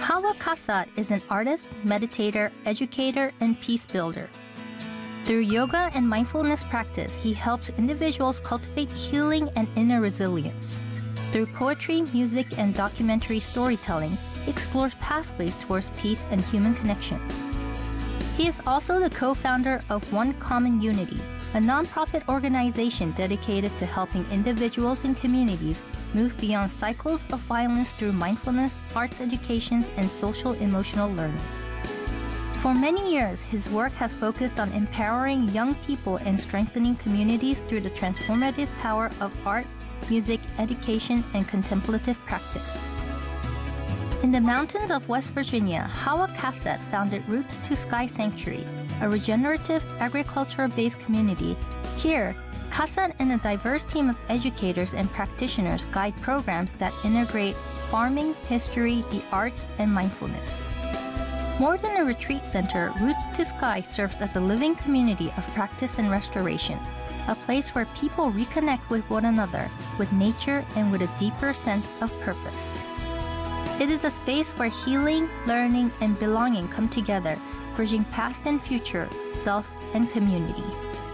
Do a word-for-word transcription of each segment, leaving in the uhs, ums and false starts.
Hawa Kasat is an artist, meditator, educator, and peace builder. Through yoga and mindfulness practice, he helps individuals cultivate healing and inner resilience. Through poetry, music, and documentary storytelling, he explores pathways towards peace and human connection. He is also the co-founder of One Common Unity, a nonprofit organization dedicated to helping individuals and communities move beyond cycles of violence through mindfulness, arts education, and social emotional learning. For many years, his work has focused on empowering young people and strengthening communities through the transformative power of art, music, education, and contemplative practice. In the mountains of West Virginia, Hawa Kasat founded Roots to Sky Sanctuary, a regenerative agriculture-based community. Here, Kasat and a diverse team of educators and practitioners guide programs that integrate farming, history, the arts, and mindfulness. More than a retreat center, Roots to Sky serves as a living community of practice and restoration, a place where people reconnect with one another, with nature, and with a deeper sense of purpose. It is a space where healing, learning, and belonging come together, bridging past and future, self and community.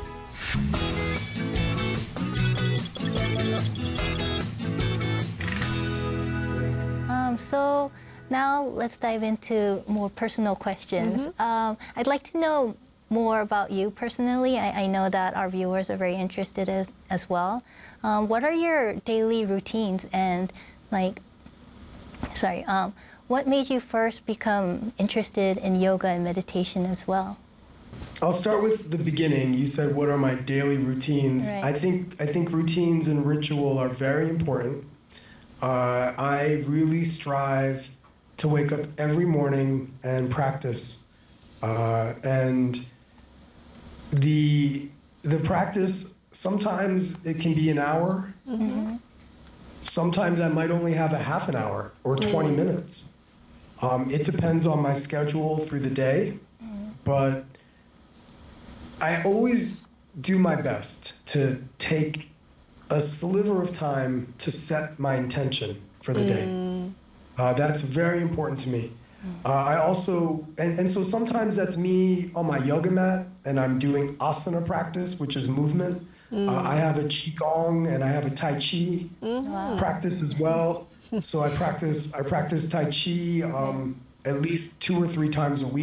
Um, so now let's dive into more personal questions. Mm-hmm. um, I'd like to know more about you personally. I, I know that our viewers are very interested as, as well. Um, what are your daily routines and like, sorry, um, what made you first become interested in yoga and meditation as well? I'll start with the beginning. You said, what are my daily routines? Right. I think I think routines and ritual are very important. Uh, I really strive to wake up every morning and practice. Uh, and the the practice, sometimes it can be an hour. Mm-hmm. Sometimes I might only have a half an hour or twenty mm-hmm. minutes. Um, it depends on my schedule through the day, mm-hmm. but I always do my best to take a sliver of time to set my intention for the mm. day. Uh, that's very important to me. Uh, I also, and, and so sometimes that's me on my yoga mat and I'm doing asana practice, which is movement. Mm. Uh, I have a Qigong and I have a Tai Chi mm-hmm. wow. practice as well. So I practice, I practice Tai Chi um, at least two or three times a week.